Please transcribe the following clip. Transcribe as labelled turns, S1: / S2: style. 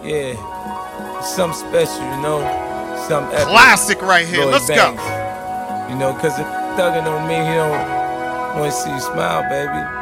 S1: Yeah, something special, you know, something epic.
S2: Classic right here.
S1: Lloyd
S2: Let's go.
S1: Banks. You know, cause if thugging on me, he don't want to see you smile, baby.